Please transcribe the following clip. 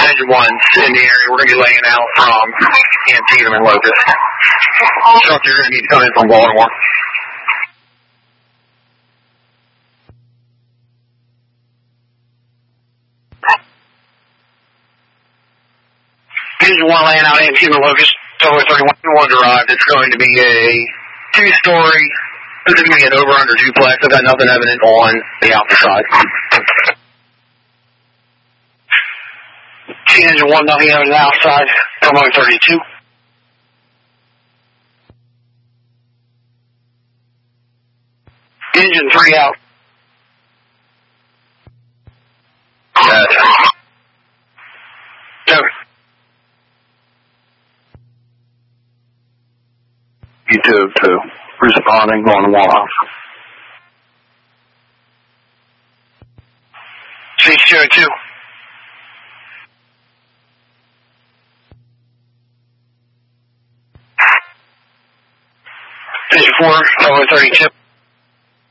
Engine 1's in the area. We're going to be laying out from Antietam and Locust. Truck, you're going to need to come in from Baltimore. Engine 1 laying out Antietam and Locust. Tower 31 derived. It's going to be a 2-story. It's going to be an over-under duplex. I've got nothing evident on the outside. Engine 1, nothing on the outside. Tower 32. Engine 3 out. Over. U202. Responding, going to 1 off. C202. Engine 4, Tower 32.